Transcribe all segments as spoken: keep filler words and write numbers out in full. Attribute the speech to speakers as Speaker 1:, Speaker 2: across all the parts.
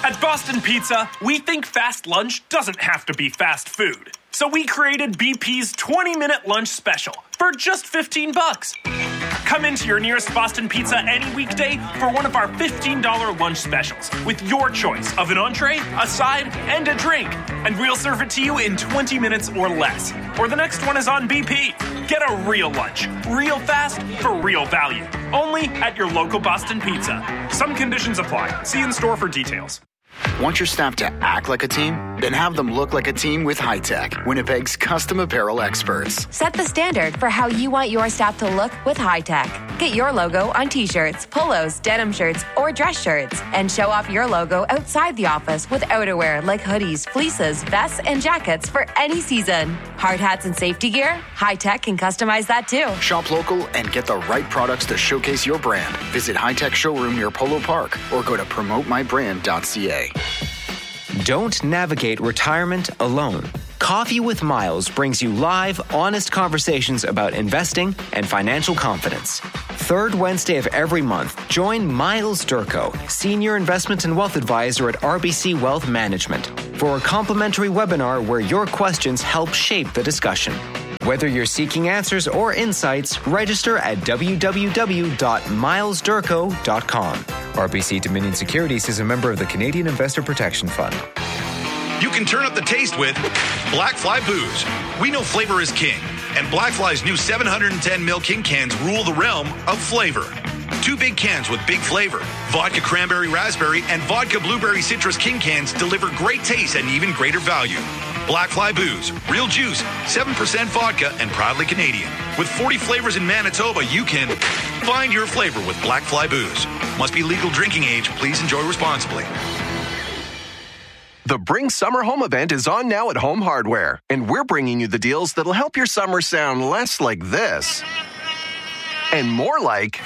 Speaker 1: At Boston Pizza, we think fast lunch doesn't have to be fast food. So we created B P's twenty-minute lunch special for just fifteen bucks. Come into your nearest Boston Pizza any weekday for one of our fifteen dollars lunch specials with your choice of an entree, a side, and a drink. And we'll serve it to you in twenty minutes or less. Or the next one is on B P. Get a real lunch, real fast, for real value. Only at your local Boston Pizza. Some conditions apply. See in store for details.
Speaker 2: Want your staff to act like a team? Then have them look like a team with Hi-Tech, Winnipeg's custom apparel experts.
Speaker 3: Set the standard for how you want your staff to look with Hi-Tech. Get your logo on t-shirts, polos, denim shirts, or dress shirts. And show off your logo outside the office with outerwear like hoodies, fleeces, vests, and jackets for any season. Hard hats and safety gear? Hi-Tech can customize that too.
Speaker 2: Shop local and get the right products to showcase your brand. Visit Hi-Tech showroom near Polo Park or go to promote my brand dot c a.
Speaker 4: Don't navigate retirement alone. Coffee with Miles brings you live, honest conversations about investing and financial confidence. Third Wednesday of every month, join Miles Durko, Senior Investment and Wealth Advisor at R B C Wealth Management, for a complimentary webinar where your questions help shape the discussion. Whether you're seeking answers or insights, register at w w w dot miles durko dot com. R B C Dominion Securities is a member of the Canadian Investor Protection Fund.
Speaker 5: You can turn up the taste with Black Fly Booze. We know flavor is king, and Black Fly's new seven hundred ten milliliter King cans rule the realm of flavor. Two big cans with big flavor. Vodka Cranberry Raspberry and Vodka Blueberry Citrus King cans deliver great taste and even greater value. Black Fly Booze, real juice, seven percent vodka, and proudly Canadian. With forty flavors in Manitoba, you can find your flavor with Black Fly Booze. Must be legal drinking age. Please enjoy responsibly.
Speaker 6: The Bring Summer Home event is on now at Home Hardware, and we're bringing you the deals that'll help your summer sound less like this and more like...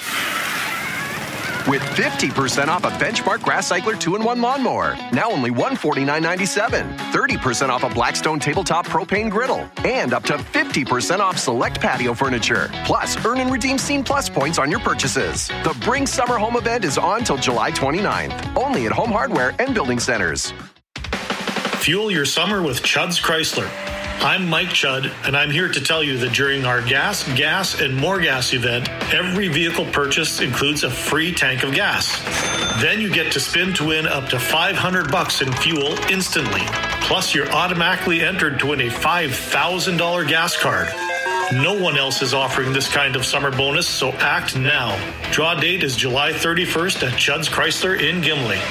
Speaker 6: With fifty percent off a Benchmark Grass Cycler two in one lawnmower, now only one hundred forty-nine dollars and ninety-seven cents. thirty percent off a Blackstone Tabletop Propane Griddle, and up to fifty percent off select patio furniture. Plus, earn and redeem Scene Plus points on your purchases. The Bring Summer Home event is on till July twenty-ninth, only at Home Hardware and Building Centers.
Speaker 7: Fuel your summer with Chudd's Chrysler. I'm Mike Chudd, and I'm here to tell you that during our Gas, Gas, and More Gas event, every vehicle purchase includes a free tank of gas. Then you get to spin to win up to five hundred bucks in fuel instantly. Plus, you're automatically entered to win a five thousand dollars gas card. No one else is offering this kind of summer bonus, so act now. Draw date is July thirty-first at Chudd's Chrysler in Gimli.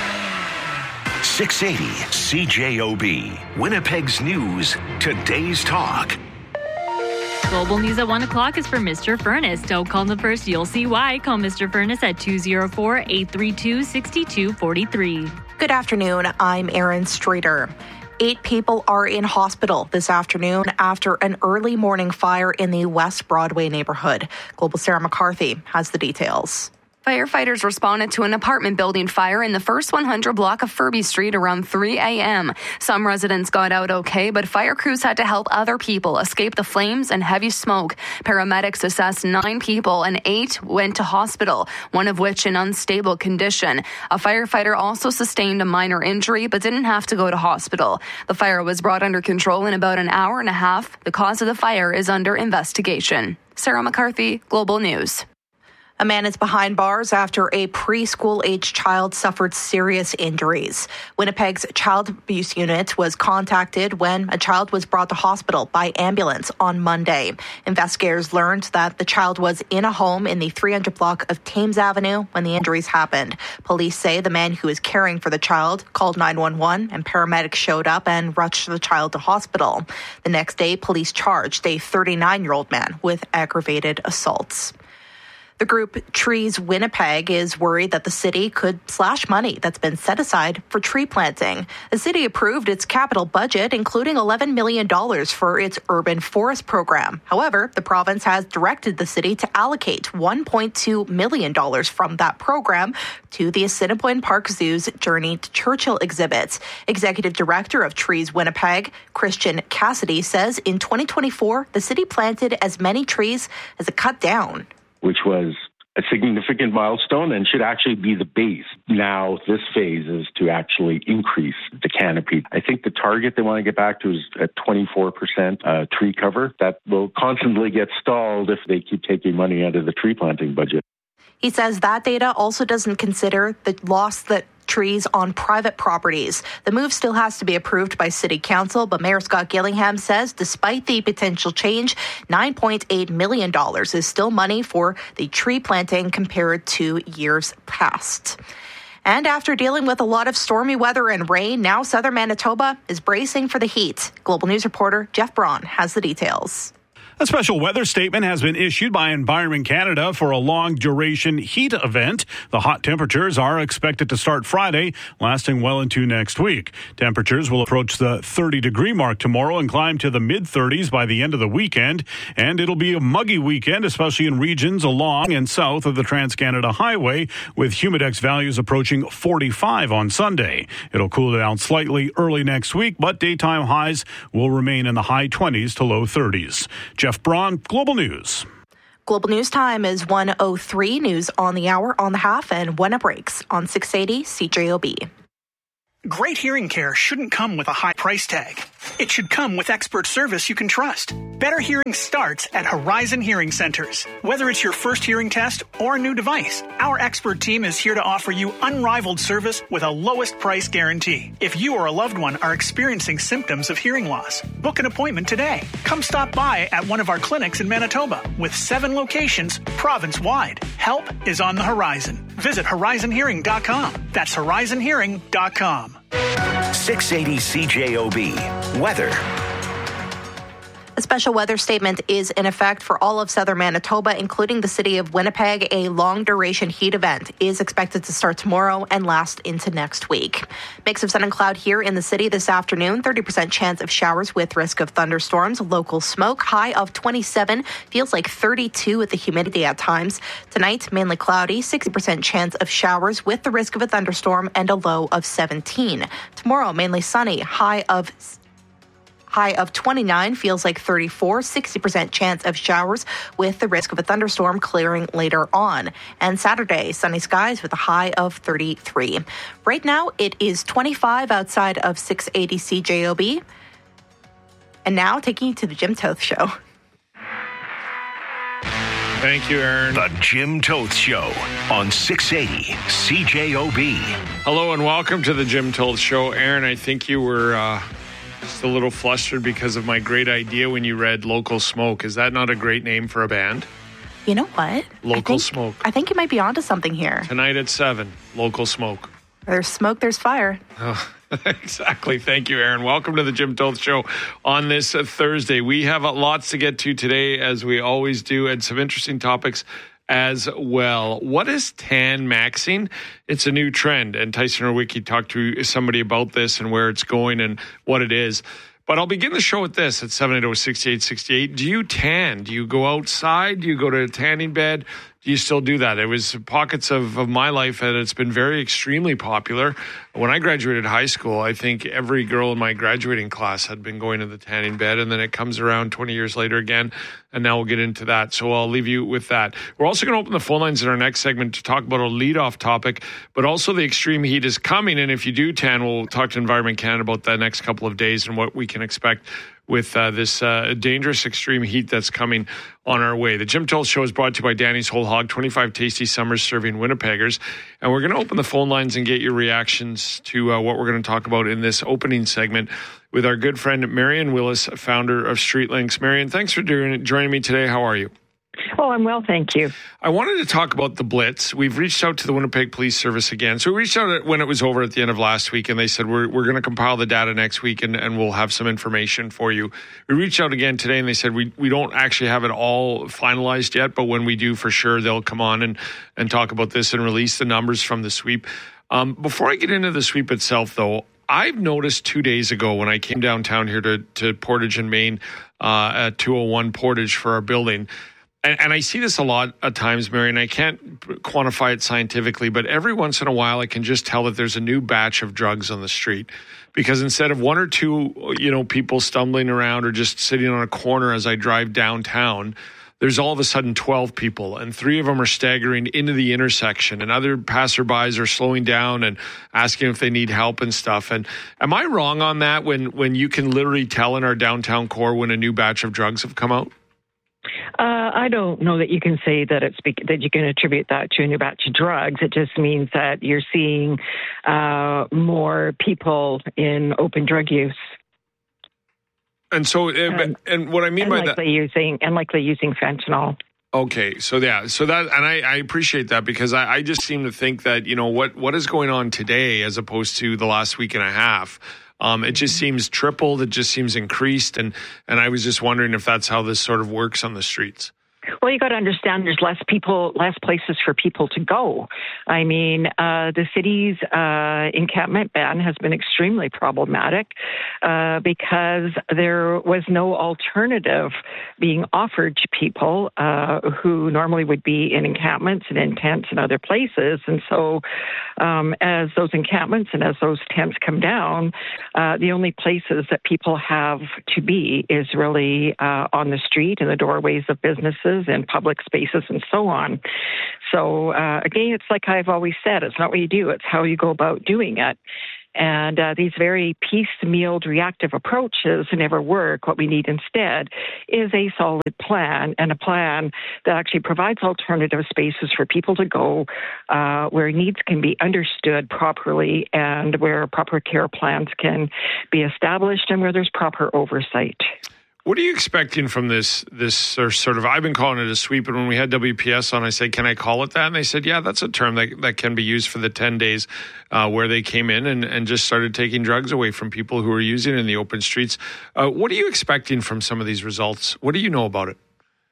Speaker 8: six eighty C J O B, Winnipeg's News, Today's Talk.
Speaker 9: Global News at one o'clock is for Mister Furnace. Don't call them first, you'll see why. Call Mister Furnace at two oh four, eight three two, six two four three.
Speaker 10: Good afternoon, I'm Erin Streeter. Eight people are in hospital this afternoon after an early morning fire in the West Broadway neighborhood. Global Sarah McCarthy has the details.
Speaker 11: Firefighters responded to an apartment building fire in the first one hundred block of Furby Street around three a.m. Some residents got out okay, but fire crews had to help other people escape the flames and heavy smoke. Paramedics assessed nine people and eight went to hospital, one of which in unstable condition. A firefighter also sustained a minor injury but didn't have to go to hospital. The fire was brought under control in about an hour and a half. The cause of the fire is under investigation. Sarah McCarthy, Global News.
Speaker 10: A man is behind bars after a preschool-age child suffered serious injuries. Winnipeg's Child Abuse Unit was contacted when a child was brought to hospital by ambulance on Monday. Investigators learned that the child was in a home in the three hundred block of Thames Avenue when the injuries happened. Police say the man who was caring for the child called nine one one and paramedics showed up and rushed the child to hospital. The next day, police charged a thirty-nine-year-old man with aggravated assaults. The group Trees Winnipeg is worried that the city could slash money that's been set aside for tree planting. The city approved its capital budget, including eleven million dollars for its urban forest program. However, the province has directed the city to allocate one point two million dollars from that program to the Assiniboine Park Zoo's Journey to Churchill exhibits. Executive Director of Trees Winnipeg, Christian Cassidy, says in twenty twenty-four, the city planted as many trees as it cut down.
Speaker 12: Which was a significant milestone and should actually be the base. Now, this phase is to actually increase the canopy. I think the target they want to get back to is at twenty-four percent uh, tree cover. That will constantly get stalled if they keep taking money out of the tree planting budget.
Speaker 10: He says that data also doesn't consider the loss that trees on private properties. The move still has to be approved by City Council, but Mayor Scott Gillingham says despite the potential change, nine point eight million dollars is still money for the tree planting compared to years past. And after dealing with a lot of stormy weather and rain, now southern Manitoba is bracing for the heat. Global News reporter Jeff Braun has the details.
Speaker 13: A special weather statement has been issued by Environment Canada for a long-duration heat event. The hot temperatures are expected to start Friday, lasting well into next week. Temperatures will approach the thirty-degree mark tomorrow and climb to the mid-thirties by the end of the weekend. And it'll be a muggy weekend, especially in regions along and south of the Trans-Canada Highway, with humidex values approaching forty-five on Sunday. It'll cool down slightly early next week, but daytime highs will remain in the high twenties to low thirties. Jeff Braun, Global News.
Speaker 10: Global News time is one oh three. News on the hour, on the half, and when it breaks on six eighty C J O B.
Speaker 14: Great hearing care shouldn't come with a high price tag. It should come with expert service you can trust. Better hearing starts at Horizon Hearing Centers. Whether it's your first hearing test or a new device, our expert team is here to offer you unrivaled service with a lowest price guarantee. If you or a loved one are experiencing symptoms of hearing loss, book an appointment today. Come stop by at one of our clinics in Manitoba with seven locations province-wide. Help is on the horizon. Visit horizon hearing dot com. That's horizon hearing dot com.
Speaker 8: six eighty C J O B. Weather.
Speaker 10: A special weather statement is in effect for all of southern Manitoba, including the city of Winnipeg. A long-duration heat event is expected to start tomorrow and last into next week. Mix of sun and cloud here in the city this afternoon. thirty percent chance of showers with risk of thunderstorms. Local smoke. High of twenty-seven. Feels like thirty-two with the humidity at times. Tonight, mainly cloudy. sixty percent chance of showers with the risk of a thunderstorm and a low of seventeen. Tomorrow, mainly sunny. High of High of twenty-nine, feels like thirty-four, sixty percent chance of showers with the risk of a thunderstorm clearing later on. And Saturday, sunny skies with a high of thirty-three. Right now, it is twenty-five outside of six eighty C J O B. And now, taking you to the Jim Toth Show.
Speaker 15: Thank you, Aaron.
Speaker 8: The Jim Toth Show on six eighty C J O B.
Speaker 15: Hello and welcome to the Jim Toth Show. Aaron, I think you were uh, just a little flustered because of my great idea when you read Local Smoke. Is that not a great name for a band?
Speaker 10: You know what?
Speaker 15: Local
Speaker 10: I think,
Speaker 15: Smoke.
Speaker 10: I think you might be onto something here.
Speaker 15: Tonight at seven, Local Smoke.
Speaker 10: There's smoke, there's fire.
Speaker 15: Oh, exactly. Thank you, Aaron. Welcome to the Jim Toth Show on this uh, Thursday. We have uh, lots to get to today, as we always do, and some interesting topics as well. What is tan maxing? It's a new trend, and Tyson Orwicki talked to somebody about this and where it's going and what it is. But I'll begin the show with this at seven eight zero, six eight six eight. Do you tan? Do you go outside? Do you go to a tanning bed? Do you still do that? It was pockets of, of my life that it's been very extremely popular. When I graduated high school, I think every girl in my graduating class had been going to the tanning bed, and then it comes around twenty years later again, and now we'll get into that. So I'll leave you with that. We're also going to open the phone lines in our next segment to talk about a leadoff topic, but also the extreme heat is coming, and if you do tan, we'll talk to Environment Canada about the next couple of days and what we can expect with uh, this uh, dangerous extreme heat that's coming on our way. The Jim Toth Show is brought to you by Danny's Whole Hog, twenty-five tasty summers serving Winnipeggers. And we're going to open the phone lines and get your reactions to uh, what we're going to talk about in this opening segment with our good friend Marion Willis, founder of StreetLinks. Marion, thanks for doing, joining me today. How are you?
Speaker 16: Oh, I'm well, thank you.
Speaker 15: I wanted to talk about the Blitz. We've reached out to the Winnipeg Police Service again. So we reached out when it was over at the end of last week, and they said, we're we're going to compile the data next week, and, and we'll have some information for you. We reached out again today, and they said, we, we don't actually have it all finalized yet, but when we do, for sure, they'll come on and, and talk about this and release the numbers from the sweep. Um, before I get into the sweep itself, though, I've noticed two days ago when I came downtown here to, to Portage and Main uh, at two oh one Portage for our building, And, and I see this a lot at times, Mary, and I can't quantify it scientifically, but every once in a while I can just tell that there's a new batch of drugs on the street. Because instead of one or two, you know, people stumbling around or just sitting on a corner as I drive downtown, there's all of a sudden twelve people, and three of them are staggering into the intersection, and other passerbys are slowing down and asking if they need help and stuff. And am I wrong on that when, when you can literally tell in our downtown core when a new batch of drugs have come out?
Speaker 16: Uh, I don't know that you can say that it's be- that you can attribute that to a new batch of drugs. It just means that you're seeing uh, more people in open drug use.
Speaker 15: And so, and, and what I mean
Speaker 16: and
Speaker 15: by
Speaker 16: likely
Speaker 15: that,
Speaker 16: using and likely using fentanyl.
Speaker 15: Okay, so yeah, so that, and I, I appreciate that because I, I just seem to think that, you know, what what is going on today as opposed to the last week and a half. Um, it just seems tripled. It just seems increased. And, and I was just wondering if that's how this sort of works on the streets.
Speaker 16: Well, you got to understand there's less people, less places for people to go. I mean, uh, the city's uh, encampment ban has been extremely problematic uh, because there was no alternative being offered to people uh, who normally would be in encampments and in tents and other places. And so um, as those encampments and as those tents come down, uh, the only places that people have to be is really uh, on the street and the doorways of businesses and public spaces and so on. So uh, again, it's like I've always said, it's not what you do, it's how you go about doing it. And uh, these very piecemealed reactive approaches never work. What we need instead is a solid plan, and a plan that actually provides alternative spaces for people to go uh, where needs can be understood properly and where proper care plans can be established and where there's proper oversight.
Speaker 15: What are you expecting from this, this sort of, I've been calling it a sweep, and when we had W P S on, I said, can I call it that? And they said, yeah, that's a term that, that can be used for the ten days uh, where they came in and, and just started taking drugs away from people who were using it in the open streets. Uh, what are you expecting from some of these results? What do you know about it?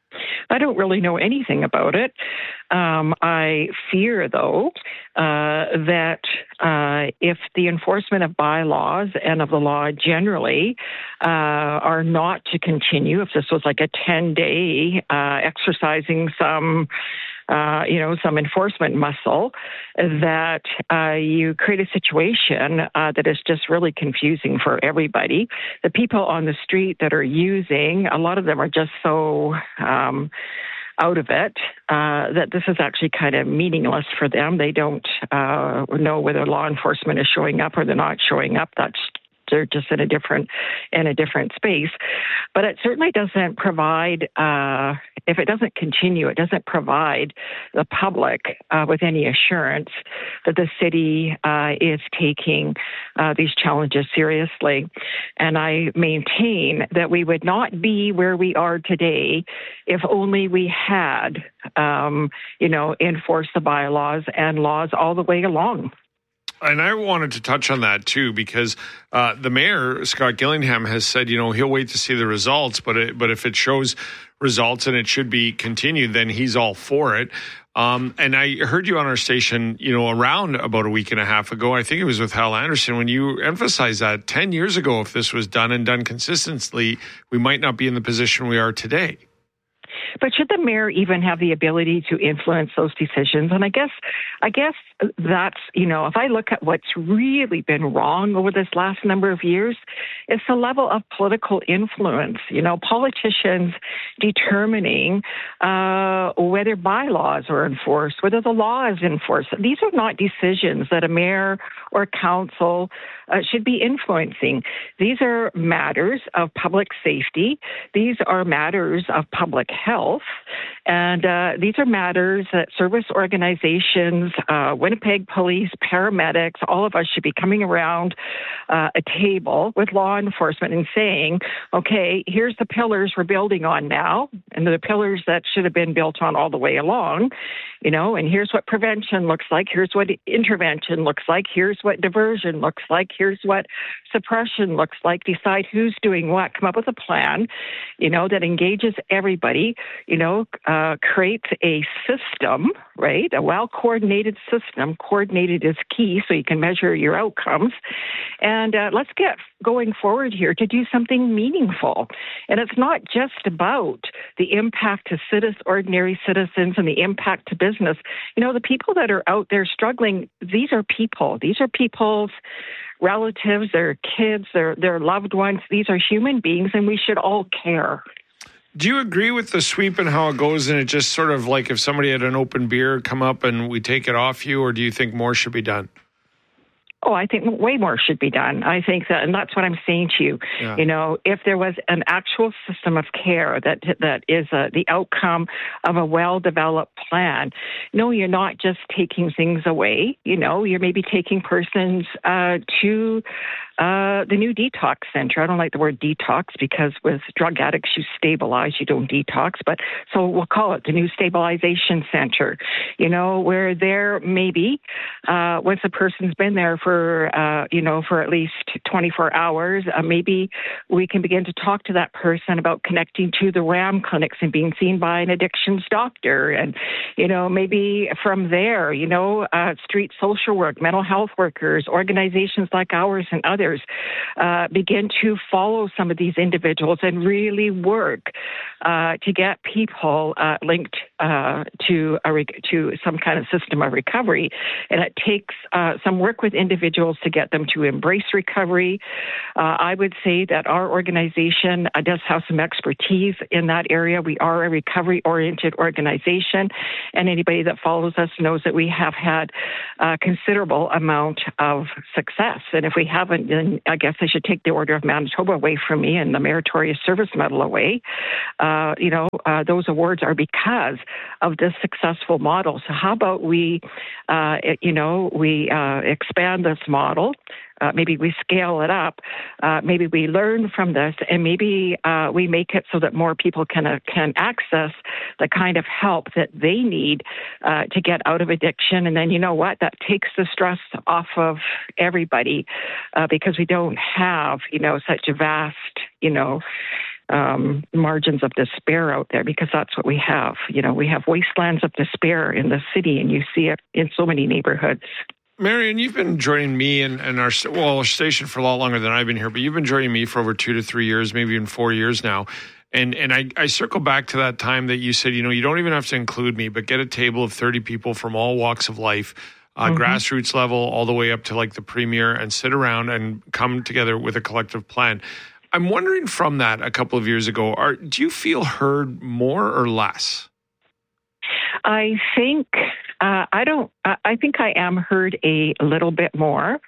Speaker 16: I don't really know anything about it. Um, I fear, though, uh, that uh, if the enforcement of bylaws and of the law generally uh, are not to continue, if this was like a ten-day uh, exercising some Uh, you know, some enforcement muscle, that uh, you create a situation uh, that is just really confusing for everybody. The people on the street that are using, a lot of them are just so um, out of it uh, that this is actually kind of meaningless for them. They don't uh, know whether law enforcement is showing up or they're not showing up. That's They're just in a different in a different space. But it certainly doesn't provide, uh, if it doesn't continue, it doesn't provide the public uh, with any assurance that the city uh, is taking uh, these challenges seriously. And I maintain that we would not be where we are today if only we had, um, you know, enforced the bylaws and laws all the way along.
Speaker 15: And I wanted to touch on that, too, because uh, the mayor, Scott Gillingham, has said, you know, he'll wait to see the results. But it, but if it shows results and it should be continued, then he's all for it. Um, and I heard you on our station, you know, around about a week and a half ago. I think it was with Hal Anderson when you emphasized that ten years ago, if this was done and done consistently, we might not be in the position we are today.
Speaker 16: But should the mayor even have the ability to influence those decisions? And I guess, I guess that's, you know, if I look at what's really been wrong over this last number of years, it's the level of political influence. You know, politicians determining uh, whether bylaws are enforced, whether the law is enforced. These are not decisions that a mayor or council uh, should be influencing. These are matters of public safety. These are matters of public health. And uh, these are matters that service organizations, uh, Winnipeg Police, paramedics, all of us should be coming around uh, a table with law enforcement and saying, okay, here's the pillars we're building on now, and the pillars that should have been built on all the way along, you know, and here's what prevention looks like, here's what intervention looks like, here's what diversion looks like, here's what suppression looks like, decide who's doing what, come up with a plan, you know, that engages everybody, you know, uh, creates a system, right, a well-coordinated system. Coordinated is key so you can measure your outcomes. And uh, let's get going forward here to do something meaningful. And it's not just about the impact to citizens, ordinary citizens, and the impact to business. You know, the people that are out there struggling, these are people. These are people's relatives, their kids, their, their loved ones. These are human beings, and we should all care.
Speaker 15: Do you agree with the sweep and how it goes, and it just sort of like if somebody had an open beer come up and we take it off you, or do you think more should be done?
Speaker 16: Oh, I think way more should be done. I think that, and that's what I'm saying to you. Yeah. You know, if there was an actual system of care that that is a, the outcome of a well-developed plan, no, you're not just taking things away. You know, you're maybe taking persons uh, to uh, the new detox center. I don't like the word detox because with drug addicts, you stabilize, you don't detox. But so we'll call it the new stabilization center, you know, where there maybe uh, once a person's been there for For, uh, you know, for at least twenty-four hours, uh, maybe we can begin to talk to that person about connecting to the RAM clinics and being seen by an addictions doctor. And, you know, maybe from there, you know, uh, street social work, mental health workers, organizations like ours and others uh, begin to follow some of these individuals and really work uh, to get people uh, linked uh, to, a re- to some kind of system of recovery. And it takes uh, some work with individuals individuals to get them to embrace recovery. Uh, I would say that our organization uh, does have some expertise in that area. We are a recovery-oriented organization, and anybody that follows us knows that we have had a considerable amount of success. And if we haven't, then I guess I should take the Order of Manitoba away from me and the Meritorious Service Medal away. Uh, you know, uh, those awards are because of this successful model. So how about we, uh, you know, we uh, expand this model. Uh, maybe we scale it up. Uh, maybe we learn from this, and maybe uh, we make it so that more people can uh, can access the kind of help that they need uh, to get out of addiction. And then you know what? That takes the stress off of everybody uh, because we don't have you know such a vast you know. Um, margins of despair out there, because that's what we have. You know, we have wastelands of despair in the city, and you see it in so many neighborhoods.
Speaker 15: Marion, you've been joining me and, and our, well, our station for a lot longer than I've been here, but you've been joining me for over two to three years, maybe even four years now. And and I, I circle back to that time that you said, you know, you don't even have to include me, but get a table of thirty people from all walks of life, uh, mm-hmm. grassroots level, all the way up to like the premier, and sit around and come together with a collective plan. I'm wondering from that a couple of years ago, are, do you feel heard more or less?
Speaker 16: I think uh, I don't. I think I am heard a little bit more.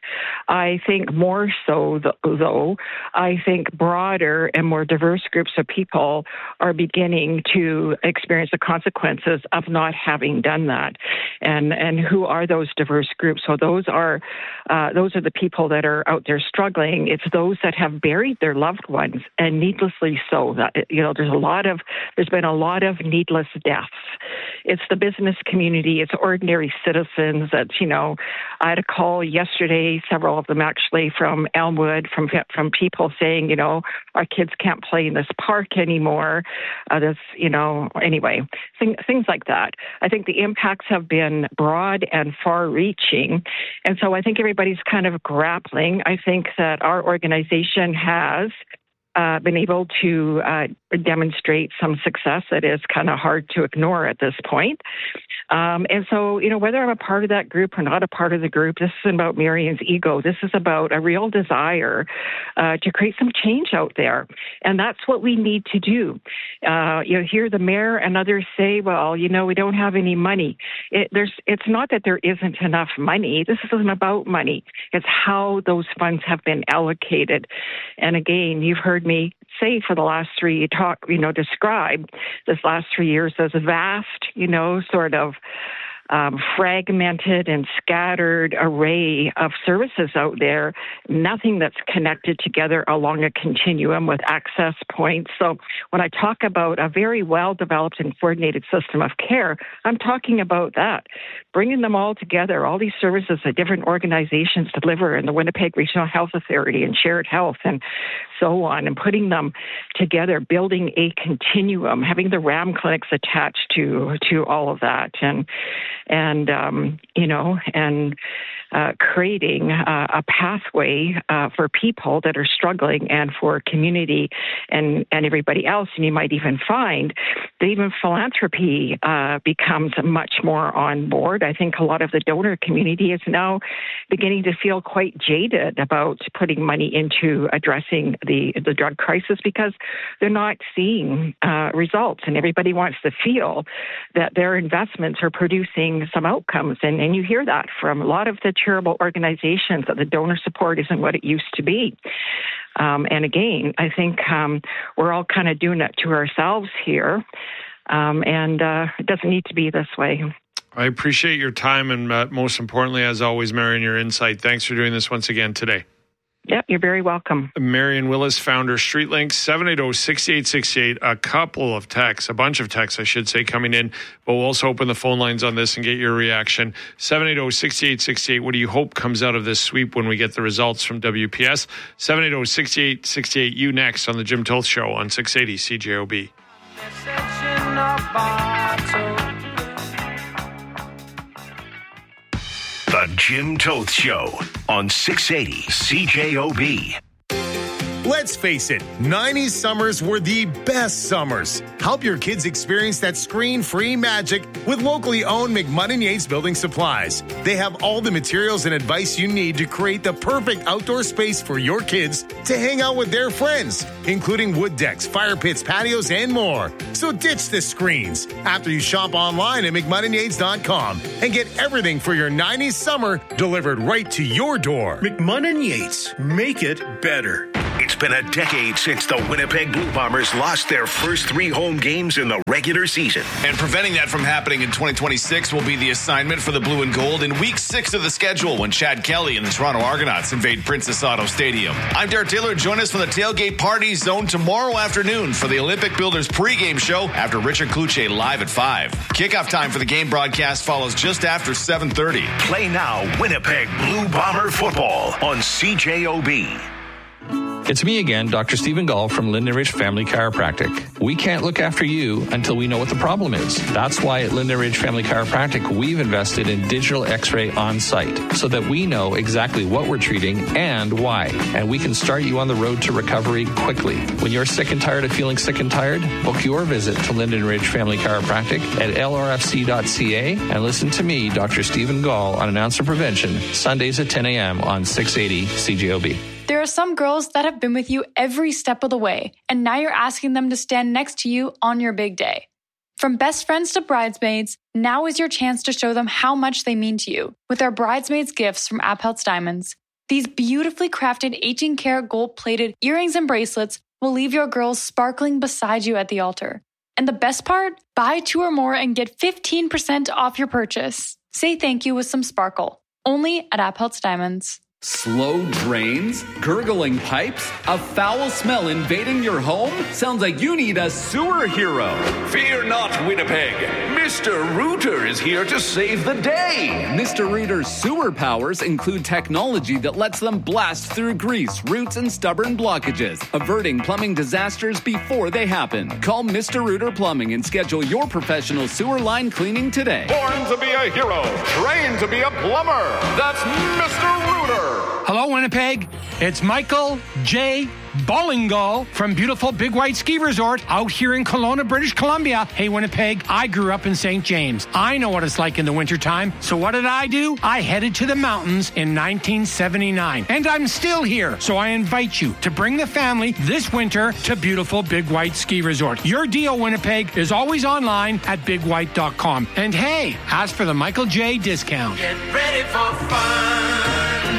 Speaker 16: I think more so, though. I think broader and more diverse groups of people are beginning to experience the consequences of not having done that. And and who are those diverse groups? So those are uh, those are the people that are out there struggling. It's those that have buried their loved ones, and needlessly so. That you know, there's a lot of there's been a lot of needless deaths. It's the business community. It's ordinary citizens. That you know, I had a call yesterday, several of them actually from Elmwood, from from people saying, you know, our kids can't play in this park anymore. Uh, this, you know, anyway, thing, things like that. I think the impacts have been broad and far-reaching, and so I think everybody's kind of grappling. I think that our organization has Uh, been able to uh, demonstrate some success that is kind of hard to ignore at this point. Um, and so, you know, whether I'm a part of that group or not a part of the group, this isn't about Marion's ego. This is about a real desire uh, to create some change out there. And that's what we need to do. Uh, you know, hear the mayor and others say, well, you know, we don't have any money. It, there's, it's not that there isn't enough money. This isn't about money. It's how those funds have been allocated. And again, you've heard me say for the last three talk, you know, describe this last three years as a vast, you know, sort of um, fragmented and scattered array of services out there, nothing that's connected together along a continuum with access points. So when I talk about a very well-developed and coordinated system of care, I'm talking about that, bringing them all together, all these services that different organizations deliver in the Winnipeg Regional Health Authority and Shared Health and so on, and putting them together, building a continuum, having the RAM clinics attached to to all of that, and and um, you know, and uh, creating uh, a pathway uh, for people that are struggling, and for community and and everybody else. And you might even find that even philanthropy uh, becomes much more on board. I think a lot of the donor community is now beginning to feel quite jaded about putting money into addressing the, the drug crisis because they're not seeing uh, results, and everybody wants to feel that their investments are producing some outcomes. And, and you hear that from a lot of the charitable organizations, that the donor support isn't what it used to be. Um, and again, I think um, we're all kind of doing it to ourselves here, um, and uh, it doesn't need to be this way.
Speaker 15: I appreciate your time, and uh, most importantly, as always, Marion, your insight. Thanks for doing this once again today.
Speaker 16: Yep, you're very welcome.
Speaker 15: Marion Willis, founder, StreetLinks, seven eight zero, six eight six eight. A couple of texts, a bunch of texts, I should say, coming in. But we'll also open the phone lines on this and get your reaction. seven eight zero, six eight six eight. What do you hope comes out of this sweep when we get the results from W P S? seven eight zero, six eight six eight. You next on the Jim Toth Show on six eighty C J O B.
Speaker 8: The Jim Toth Show on six eighty C J O B.
Speaker 17: Let's face it, nineties summers were the best summers. Help your kids experience that screen-free magic with locally owned McMunn Yates Building Supplies. They have all the materials and advice you need to create the perfect outdoor space for your kids to hang out with their friends, including wood decks, fire pits, patios, and more. So ditch the screens after you shop online at McMunn Yates dot com and get everything for your nineties summer delivered right to your door.
Speaker 18: McMunn Yates, make it better.
Speaker 8: It's been a decade since the Winnipeg Blue Bombers lost their first three home games in the regular season.
Speaker 19: And preventing that from happening in twenty twenty-six will be the assignment for the Blue and Gold in week six of the schedule when Chad Kelly and the Toronto Argonauts invade Princess Auto Stadium. I'm Derek Taylor. Join us from the Tailgate Party Zone tomorrow afternoon for the Olympic Builders pregame show after Richard Kluche live at five. Kickoff time for the game broadcast follows just after seven thirty.
Speaker 8: Play now Winnipeg Blue Bomber football on C J O B.
Speaker 20: It's me again, Doctor Stephen Gall from Linden Ridge Family Chiropractic. We can't look after you until we know what the problem is. That's why at Linden Ridge Family Chiropractic, we've invested in digital x-ray on site so that we know exactly what we're treating and why. And we can start you on the road to recovery quickly. When you're sick and tired of feeling sick and tired, book your visit to Linden Ridge Family Chiropractic at L R F C dot C A and listen to me, Doctor Stephen Gall, on An Ounce of Prevention, Sundays at ten a.m. on six eighty C J O B.
Speaker 21: There are some girls that have been with you every step of the way, and now you're asking them to stand next to you on your big day. From best friends to bridesmaids, now is your chance to show them how much they mean to you with our bridesmaids gifts from Apheltz Diamonds. These beautifully crafted eighteen karat gold-plated earrings and bracelets will leave your girls sparkling beside you at the altar. And the best part? Buy two or more and get fifteen percent off your purchase. Say thank you with some sparkle. Only at Apheltz Diamonds.
Speaker 22: Slow drains? Gurgling pipes? A foul smell invading your home? Sounds like you need a sewer hero.
Speaker 23: Fear not, Winnipeg. Mister Rooter is here to save the day.
Speaker 22: Mister Rooter's sewer powers include technology that lets them blast through grease, roots, and stubborn blockages, averting plumbing disasters before they happen. Call Mister Rooter Plumbing and schedule your professional sewer line cleaning today.
Speaker 23: Born to be a hero, trained to be a plumber. That's Mister Rooter.
Speaker 24: Hello, Winnipeg. It's Michael J. Ballingall from beautiful Big White Ski Resort out here in Kelowna, British Columbia. Hey, Winnipeg, I grew up in Saint James. I know what it's like in the wintertime. So what did I do? I headed to the mountains in nineteen seventy-nine. And I'm still here. So I invite you to bring the family this winter to beautiful Big White Ski Resort. Your deal, Winnipeg, is always online at big white dot com. And hey, ask for the Michael J. discount.
Speaker 23: Get ready for fun.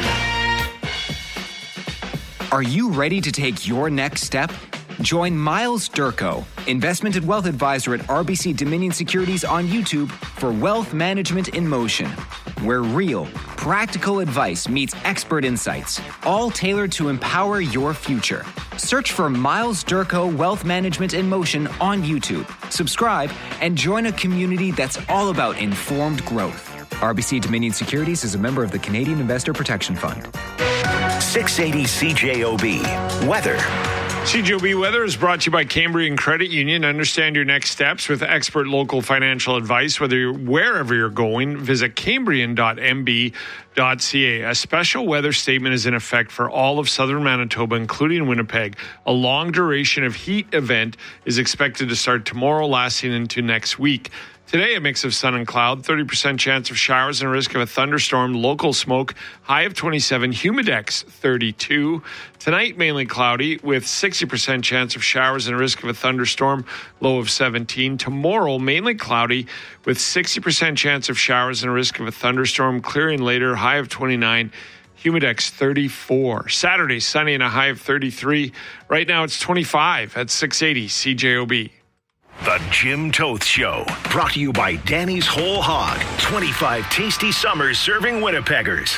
Speaker 4: Are you ready to take your next step? Join Miles Durko, investment and wealth advisor at R B C Dominion Securities on YouTube for Wealth Management in Motion, where real, practical advice meets expert insights, all tailored to empower your future. Search for Miles Durko Wealth Management in Motion on YouTube. Subscribe and join a community that's all about informed growth. R B C Dominion Securities is a member of the Canadian Investor Protection Fund.
Speaker 8: six eighty C J O B. Weather.
Speaker 15: C J O B Weather is brought to you by Cambrian Credit Union. Understand your next steps with expert local financial advice. Whether you're wherever you're going, visit cambrian dot m b dot c a. A special weather statement is in effect for all of southern Manitoba, including Winnipeg. A long duration of heat event is expected to start tomorrow, lasting into next week. Today, a mix of sun and cloud, thirty percent chance of showers and a risk of a thunderstorm, local smoke, high of twenty-seven, humidex thirty-two. Tonight, mainly cloudy with sixty percent chance of showers and a risk of a thunderstorm, low of seventeen. Tomorrow, mainly cloudy with sixty percent chance of showers and a risk of a thunderstorm, clearing later, high of twenty-nine. Humidex thirty-four. Saturday, sunny and a high of thirty-three. Right now, it's twenty-five at six eighty C J O B.
Speaker 8: The Jim Toth Show, brought to you by Danny's Whole Hog. twenty-five tasty summers serving Winnipeggers.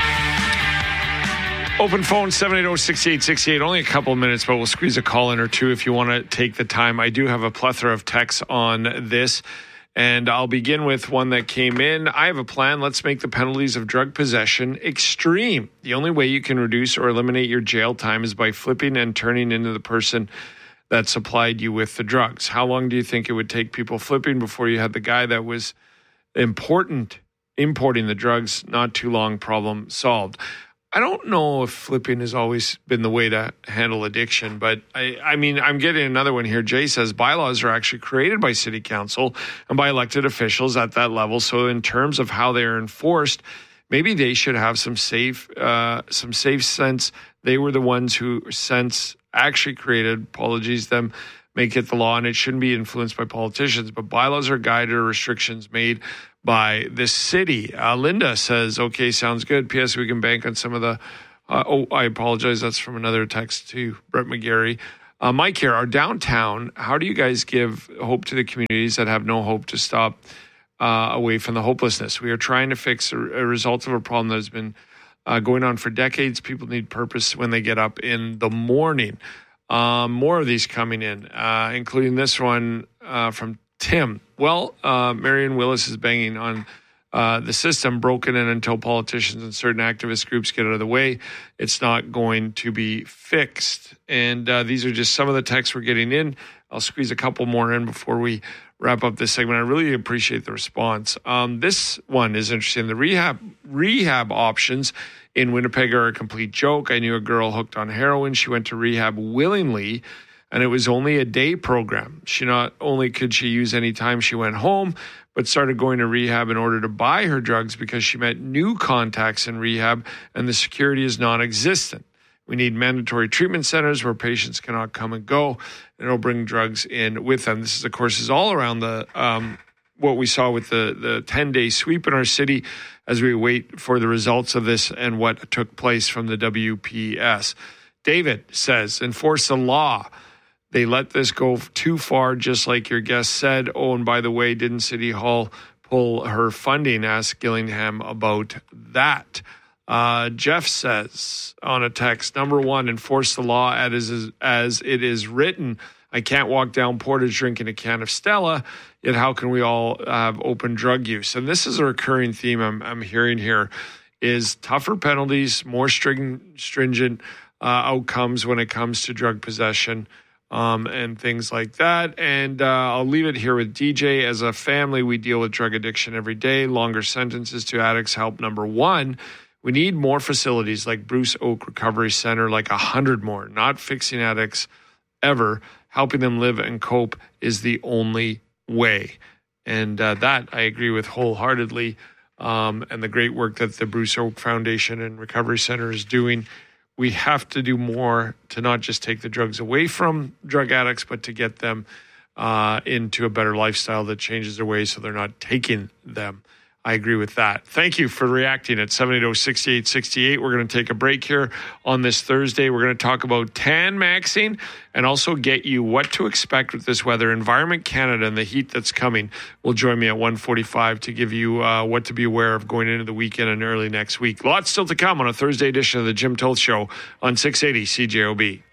Speaker 15: Open phone seven eight zero, six eight six eight. Only a couple of minutes, but we'll squeeze a call in or two if you want to take the time. I do have a plethora of texts on this, and I'll begin with one that came in. I have a plan. Let's make the penalties of drug possession extreme. The only way you can reduce or eliminate your jail time is by flipping and turning into the person that supplied you with the drugs. How long do you think it would take people flipping before you had the guy that was important importing the drugs? Not too long, problem solved. I don't know if flipping has always been the way to handle addiction, but I, I mean, I'm getting another one here. Jay says bylaws are actually created by city council and by elected officials at that level. So in terms of how they're enforced, maybe they should have some safe, uh, some safe sense. They were the ones who since actually created, apologies them, make it the law, and it shouldn't be influenced by politicians. But bylaws are guided or restrictions made by the city. Uh, Linda says, okay, sounds good. P S. We can bank on some of the, uh, oh, I apologize. That's from another text to Brett McGarry. Uh, Mike here, our downtown, how do you guys give hope to the communities that have no hope to stop uh, away from the hopelessness? We are trying to fix a, a result of a problem that has been uh, going on for decades. People need purpose when they get up in the morning. Um, more of these coming in, uh, including this one uh, from Tim. Well, uh, Marion Willis is banging on uh, the system broken in until politicians and certain activist groups get out of the way. It's not going to be fixed. And uh, these are just some of the texts we're getting in. I'll squeeze a couple more in before we wrap up this segment. I really appreciate the response. Um, this one is interesting. The rehab rehab options in Winnipeg are a complete joke. I knew a girl hooked on heroin. She went to rehab willingly, and it was only a day program. She not only could she use any time she went home, but started going to rehab in order to buy her drugs because she met new contacts in rehab, and the security is non-existent. We need mandatory treatment centers where patients cannot come and go, and it'll bring drugs in with them. This is, of course, is all around the um, what we saw with the the ten-day sweep in our city as we wait for the results of this and what took place from the W P S. David says, enforce the law. They let this go too far, just like your guest said. Oh, and by the way, didn't City Hall pull her funding? Ask Gillingham about that. Uh, Jeff says on a text, number one, enforce the law as, as it is written. I can't walk down Portage drinking a can of Stella, yet how can we all have open drug use? And this is a recurring theme I'm, I'm hearing here, is tougher penalties, more string, stringent uh, outcomes when it comes to drug possession um, and things like that. And uh, I'll leave it here with D J. As a family, we deal with drug addiction every day. Longer sentences to addicts help, number one. We need more facilities like Bruce Oak Recovery Center, like a hundred more, not fixing addicts ever. Helping them live and cope is the only way. And uh, that I agree with wholeheartedly. Um, and the great work that the Bruce Oak Foundation and Recovery Center is doing. We have to do more to not just take the drugs away from drug addicts, but to get them uh, into a better lifestyle that changes their ways so they're not taking them. I agree with that. Thank you for reacting at seven eight zero, six eight six eight. We're going to take a break here on this Thursday. We're going to talk about tan maxing and also get you what to expect with this weather. Environment Canada and the heat that's coming will join me at one forty-five to give you uh, what to be aware of going into the weekend and early next week. Lots still to come on a Thursday edition of the Jim Toth Show on six eighty C J O B.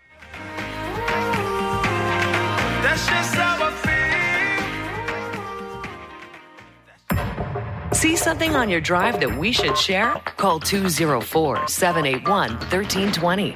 Speaker 1: That's just how I feel. See something on your drive that we should share? Call two oh four, seven eight one, one three two zero.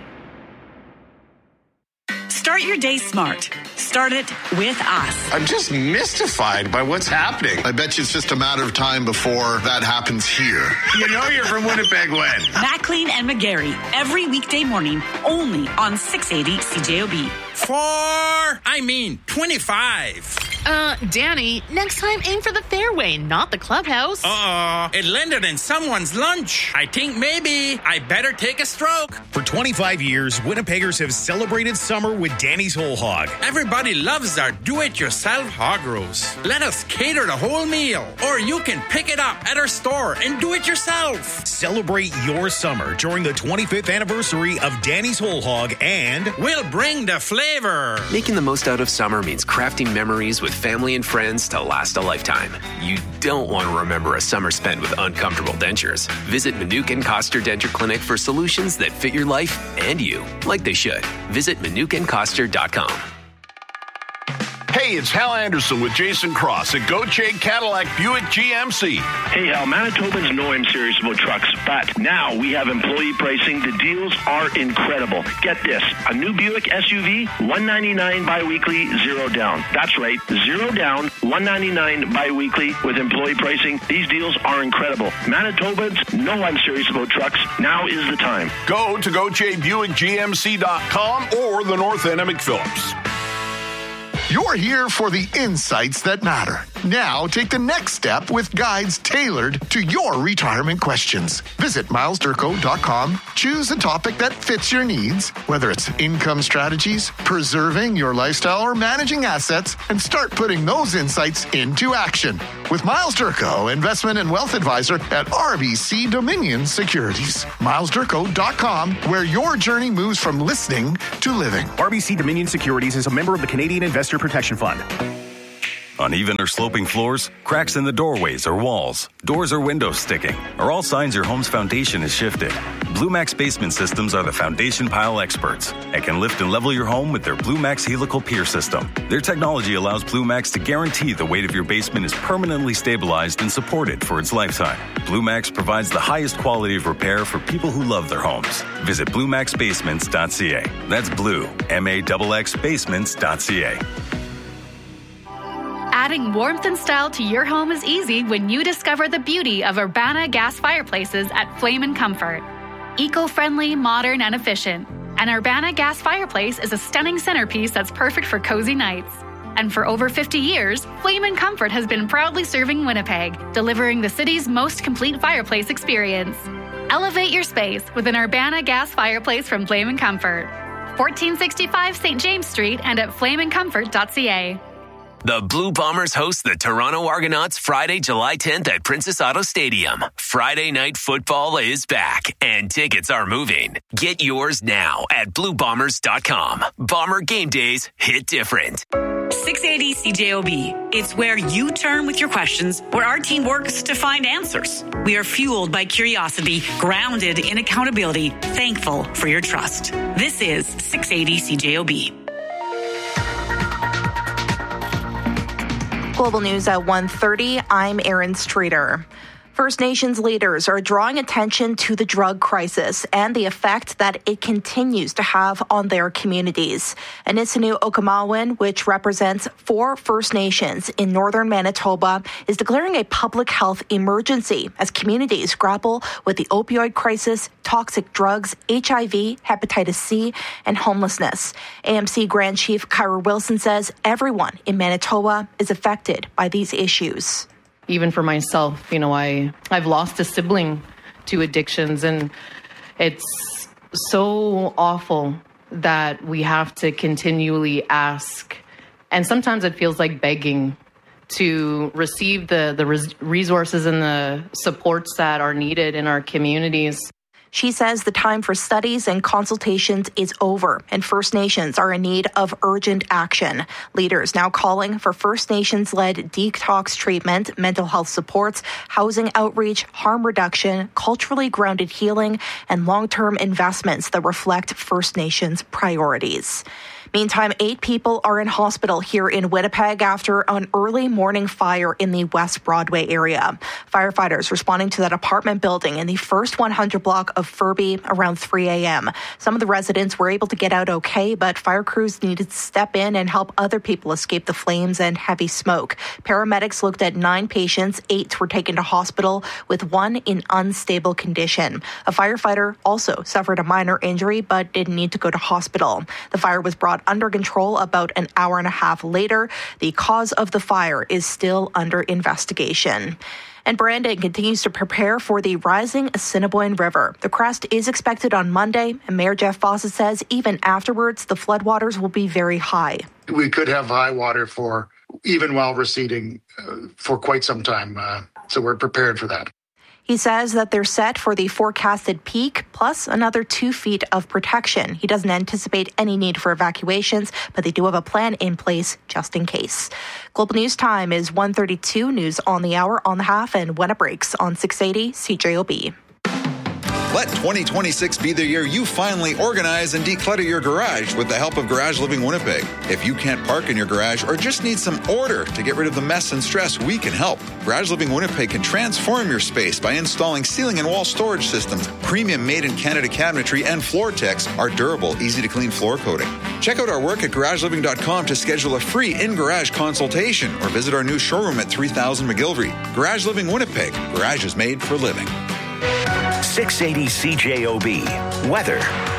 Speaker 2: Start your day smart. Start it with us.
Speaker 3: I'm just mystified by what's happening. I bet you it's just a matter of time before that happens here. You know you're from Winnipeg when?
Speaker 2: Maclean and McGarry, every weekday morning, only on six eighty C J O B.
Speaker 5: Four, I mean twenty-five. Uh, Danny, next time aim for the fairway, not the clubhouse.
Speaker 6: Uh-oh, it landed in someone's lunch. I think maybe I better take a stroke.
Speaker 7: For twenty-five years, Winnipeggers have celebrated summer with Danny's Whole Hog.
Speaker 6: Everybody loves our do-it-yourself hog roast. Let us cater the whole meal, or you can pick it up at our store and do it yourself.
Speaker 7: Celebrate your summer during the twenty-fifth anniversary of Danny's Whole Hog, and
Speaker 6: we'll bring the flavor.
Speaker 9: Making the most out of summer means crafting memories with family and friends to last a lifetime. You don't want to remember a summer spent with uncomfortable dentures. Visit Manukin Koster Denture Clinic for solutions that fit your life and you, like they should. Visit Manukin Koster dot com.
Speaker 8: Hey, it's Hal Anderson with Jason Cross at Gauthier Cadillac Buick G M C.
Speaker 25: Hey, Hal, Manitobans know I'm serious about trucks, but now we have employee pricing. The deals are incredible. Get this, a new Buick S U V, one ninety-nine biweekly, zero down. That's right, zero down, one ninety-nine biweekly with employee pricing. These deals are incredible. Manitobans know I'm serious about trucks. Now is the time.
Speaker 8: Go to Gauthier Buick G M C dot com or the North End of McPhillips.
Speaker 3: You're here for the insights that matter. Now take the next step with guides tailored to your retirement questions. Visit miles durko dot com. Choose a topic that fits your needs, whether it's income strategies, preserving your lifestyle, or managing assets, and start putting those insights into action. With Miles Durko, investment and wealth advisor at R B C Dominion Securities. miles durko dot com, where your journey moves from listening to living.
Speaker 26: R B C Dominion Securities is a member of the Canadian Investor Protection Fund.
Speaker 27: Uneven or sloping floors, cracks in the doorways or walls, doors or windows sticking are all signs your home's foundation is shifted. Blue Max Basement Systems are the foundation pile experts and can lift and level your home with their Blue Max Helical Pier System. Their technology allows Blue Max to guarantee the weight of your basement is permanently stabilized and supported for its lifetime. Blue Max provides the highest quality of repair for people who love their homes. Visit blue max basements dot c a. That's blue, M A X X basements dot c a.
Speaker 11: Adding warmth and style to your home is easy when you discover the beauty of Urbana gas fireplaces at Flame and Comfort. Eco-friendly, modern, and efficient. An Urbana gas fireplace is a stunning centerpiece that's perfect for cozy nights. And for over fifty years, Flame and Comfort has been proudly serving Winnipeg, delivering the city's most complete fireplace experience. Elevate your space with an Urbana gas fireplace from Flame and Comfort. fourteen sixty-five Saint James Street and at flame and comfort dot c a.
Speaker 9: The Blue Bombers host the Toronto Argonauts Friday, July tenth at Princess Auto Stadium. Friday night football is back, and tickets are moving. Get yours now at blue bombers dot com. Bomber game days hit different.
Speaker 2: six eighty C J O B. It's where you turn with your questions, where our team works to find answers. We are fueled by curiosity, grounded in accountability, thankful for your trust. This is six eighty C J O B.
Speaker 10: Global News at one thirty, I'm Erin Streeter. First Nations leaders are drawing attention to the drug crisis and the effect that it continues to have on their communities. Anisinu Okamawan, which represents four First Nations in northern Manitoba, is declaring a public health emergency as communities grapple with the opioid crisis, toxic drugs, H I V, hepatitis C, and homelessness. A M C Grand Chief Kyra Wilson says everyone in Manitoba is affected by these issues.
Speaker 28: Even for myself, you know, I, I've lost a sibling to addictions, and it's so awful that we have to continually ask, and sometimes it feels like begging to receive the, the res- resources and the supports that are needed in our communities.
Speaker 10: She says the time for studies and consultations is over, and First Nations are in need of urgent action. Leaders now calling for First Nations-led detox treatment, mental health supports, housing outreach, harm reduction, culturally grounded healing, and long-term investments that reflect First Nations priorities. Meantime, eight people are in hospital here in Winnipeg after an early morning fire in the West Broadway area. Firefighters responding to that apartment building in the first one hundred block of of Furby around three a.m. Some of the residents were able to get out okay, but fire crews needed to step in and help other people escape the flames and heavy smoke. Paramedics looked at nine patients. Eight were taken to hospital, with one in unstable condition. A firefighter also suffered a minor injury, but didn't need to go to hospital. The fire was brought under control about an hour and a half later. The cause of the fire is still under investigation. And Brandon continues to prepare for the rising Assiniboine River. The crest is expected on Monday, and Mayor Jeff Fawcett says even afterwards, the floodwaters will be very high.
Speaker 12: We could have high water for even while receding uh, for quite some time, uh, so we're prepared for that.
Speaker 10: He says that they're set for the forecasted peak, plus another two feet of protection. He doesn't anticipate any need for evacuations, but they do have a plan in place just in case. Global News Time is one thirty-two, news on the hour, on the half, and when it breaks on six eighty C J O B.
Speaker 13: Let twenty twenty-six be the year you finally organize and declutter your garage with the help of Garage Living Winnipeg. If you can't park in your garage or just need some order to get rid of the mess and stress, we can help. Garage Living Winnipeg can transform your space by installing ceiling and wall storage systems, premium made-in-Canada cabinetry, and floor techs, our durable, easy-to-clean floor coating. Check out our work at garage living dot com to schedule a free in-garage consultation or visit our new showroom at three thousand McGilvery. Garage Living Winnipeg. Garage is made for living.
Speaker 8: six eighty C J O B. Weather.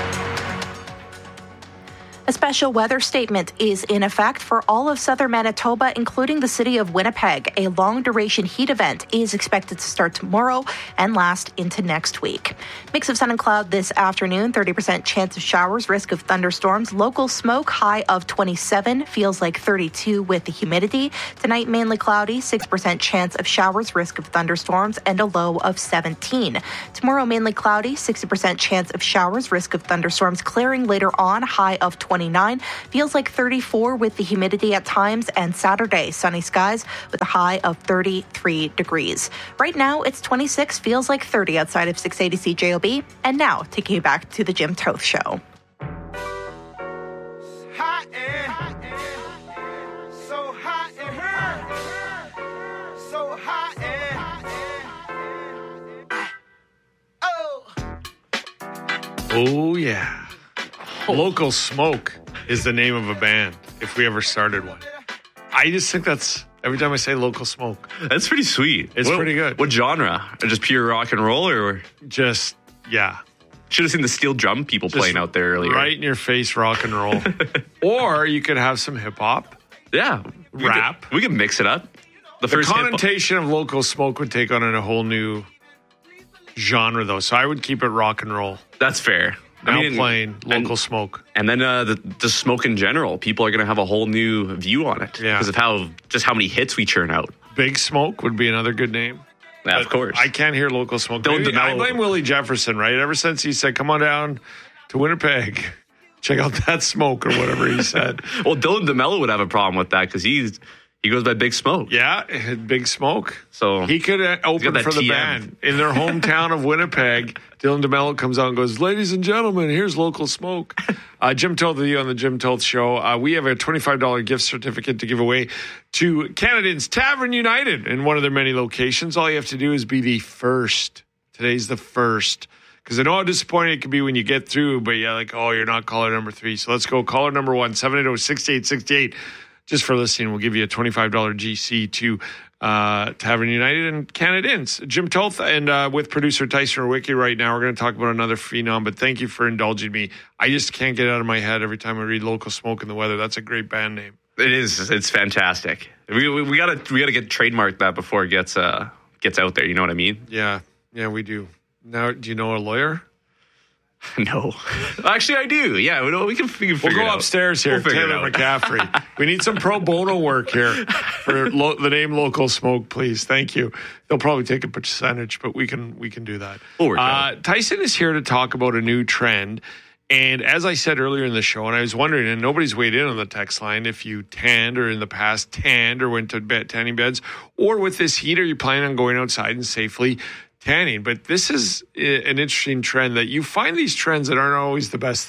Speaker 10: A special weather statement is in effect for all of southern Manitoba, including the city of Winnipeg. A long-duration heat event is expected to start tomorrow and last into next week. Mix of sun and cloud this afternoon, thirty percent chance of showers, risk of thunderstorms, local smoke, high of twenty-seven, feels like thirty-two with the humidity. Tonight, mainly cloudy, six percent chance of showers, risk of thunderstorms, and a low of seventeen. Tomorrow, mainly cloudy, sixty percent chance of showers, risk of thunderstorms, clearing later on, high of twenty-nine, feels like thirty-four with the humidity at times, and Saturday, sunny skies with a high of thirty-three degrees. Right now, it's twenty-six, feels like thirty outside of six eighty C J O B, and now taking you back to the Jim Toth Show.
Speaker 14: Hot and, hot and, so hot and hurt, so hot and, oh,
Speaker 15: Oh, yeah. Local Smoke is the name of a band, if we ever started one. I just think that's, every time I say Local Smoke.
Speaker 16: That's pretty sweet.
Speaker 15: It's
Speaker 16: what,
Speaker 15: pretty good.
Speaker 16: What genre? Just pure rock and roll, or?
Speaker 15: Just, yeah.
Speaker 16: Should have seen the steel drum people
Speaker 15: Just
Speaker 16: playing out there earlier.
Speaker 15: Right in your face rock and roll. Or you could have some hip hop.
Speaker 16: Yeah. We
Speaker 15: Rap.
Speaker 16: Could, we can mix it up.
Speaker 15: The, the connotation of Local Smoke would take on a whole new genre, though. So I would keep it rock and roll.
Speaker 16: That's fair.
Speaker 15: Now
Speaker 16: I mean,
Speaker 15: playing Local
Speaker 16: and,
Speaker 15: Smoke.
Speaker 16: And then uh, the, the smoke in general. People are going to have a whole new view on it.
Speaker 15: Yeah.
Speaker 16: Because of how, just how many hits we churn out.
Speaker 15: Big Smoke would be another good name.
Speaker 16: Yeah, of course.
Speaker 15: I can't hear Local Smoke.
Speaker 16: Dylan
Speaker 15: Maybe, I
Speaker 16: DeMello.
Speaker 15: blame Willie Jefferson, right? Ever since he said, come on down to Winnipeg, check out that smoke, or whatever he said.
Speaker 16: Well, Dylan DeMello would have a problem with that because he's he goes by Big Smoke.
Speaker 15: Yeah, Big Smoke.
Speaker 16: So
Speaker 15: he could uh, open for the
Speaker 16: T M
Speaker 15: band in their hometown of Winnipeg. Dylan DeMello comes out and goes, ladies and gentlemen, here's Local Smoke. Uh, Jim Toth with you on the Jim Toth Show. Uh, we have a twenty-five dollars gift certificate to give away to Canadians Tavern United in one of their many locations. All you have to do is be the first. Today's the first. Because I know how disappointing it can be when you get through, but yeah, like, oh, you're not caller number three. So let's go. Caller number one, seven eight zero, six eight six eight. Just for listening, we'll give you a twenty-five dollars G C to uh, Tavern United and Canadians. Jim Toth and uh, with producer Tyson Rowicki right now, we're going to talk about another phenom, but thank you for indulging me. I just can't get it out of my head every time I read Local Smoke in the Weather. That's a great band name.
Speaker 16: It is. It's fantastic. We we, we gotta we gotta get trademarked that before it gets uh gets out there. You know what I mean?
Speaker 15: Yeah, yeah, we do. Now, do you know a lawyer?
Speaker 16: No, actually, I do. Yeah, we, we can. We can
Speaker 15: we'll go
Speaker 16: it
Speaker 15: upstairs here,
Speaker 16: we'll
Speaker 15: Taylor McCaffrey. We need some pro bono work here for lo- the name Local Smoke, please. Thank you. They'll probably take a percentage, but we can we can do that.
Speaker 16: We'll
Speaker 15: uh, Tyson is here to talk about a new trend. And as I said earlier in the show, and I was wondering, and nobody's weighed in on the text line, if you tanned or in the past tanned or went to bed, tanning beds, or with this heat, are you planning on going outside and safely tanning? But this is an interesting trend that you find these trends that aren't always the best thing.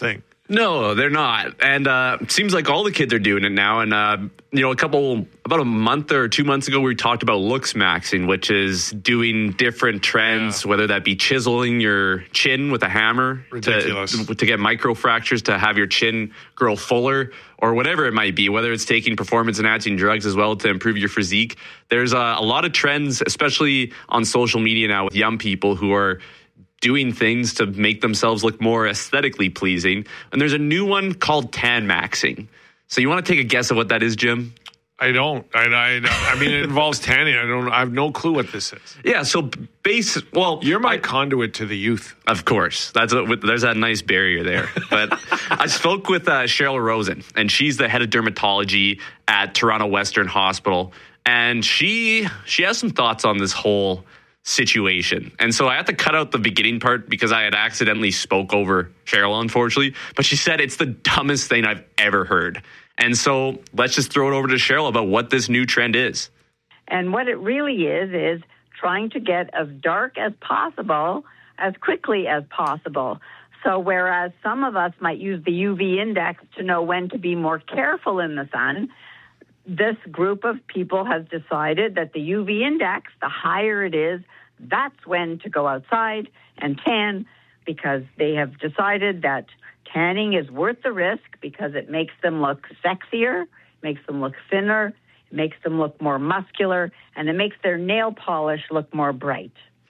Speaker 16: No, they're not. And uh, it seems like all the kids are doing it now. And, uh, you know, a couple, about a month or two months ago, we talked about looks maxing, which is doing different trends, yeah. whether that be chiseling your chin with a hammer
Speaker 15: Ridiculous.
Speaker 16: to, to get microfractures, to have your chin grow fuller, or whatever it might be, whether it's taking performance-enhancing drugs as well to improve your physique. There's uh, a lot of trends, especially on social media now with young people who are doing things to make themselves look more aesthetically pleasing. And there's a new one called tan maxing. So you want to take a guess of what that is, Jim?
Speaker 15: I don't. I, I, I mean, it involves tanning. I don't. I have no clue what this is.
Speaker 16: Yeah. So base. Well,
Speaker 15: you're my
Speaker 16: I,
Speaker 15: conduit to the youth.
Speaker 16: Of course. That's a, there's that nice barrier there. But I spoke with uh, Cheryl Rosen, and she's the head of dermatology at Toronto Western Hospital, and she she has some thoughts on this whole situation. And so I had to cut out the beginning part because I had accidentally spoke over Cheryl, unfortunately. But she said it's the dumbest thing I've ever heard. And so let's just throw it over to Cheryl about what this new trend is.
Speaker 17: And what it really is, is trying to get as dark as possible, as quickly as possible. So whereas some of us might use the U V index to know when to be more careful in the sun, this group of people has decided that the U V index, the higher it is, that's when to go outside and tan, because they have decided that tanning is worth the risk because it makes them look sexier, makes them look thinner, makes them look more muscular, and it makes their nail polish look more bright.